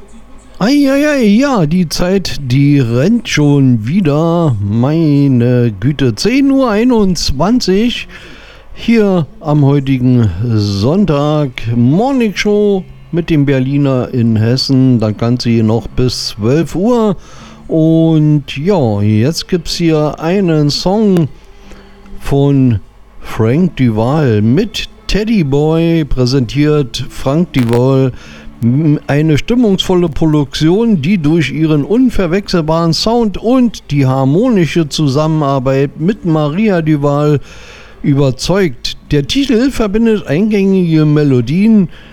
Eieiei, ja, die Zeit, die rennt schon wieder. Meine Güte, 10:21 Uhr hier am heutigen Sonntag. Morning Show mit dem Berliner in Hessen. Dann Ganze hier noch bis 12 Uhr. Und ja, jetzt gibt es hier einen Song von Frank Duval mit Teddy Boy, präsentiert Frank Duval. Eine stimmungsvolle Produktion, die durch ihren unverwechselbaren Sound und die harmonische Zusammenarbeit mit Maria Duval überzeugt. Der Titel verbindet eingängige Melodien